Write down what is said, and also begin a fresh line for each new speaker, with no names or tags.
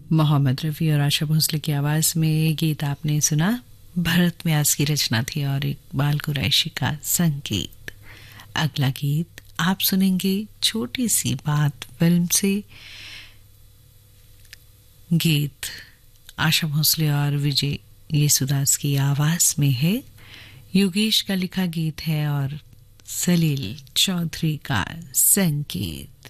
मोहम्मद रफ़ी और आशा भोसले की आवाज़ में ये गीत आपने सुना। भरत व्यास की रचना थी और इकबाल कुरैशी का संगीत। अगला गीत आप सुनेंगे छोटी सी बात फिल्म से। गीत आशा भोसले और विजय येसुदास की आवाज़ में है। योगेश का लिखा गीत है और सलील चौधरी का संगीत।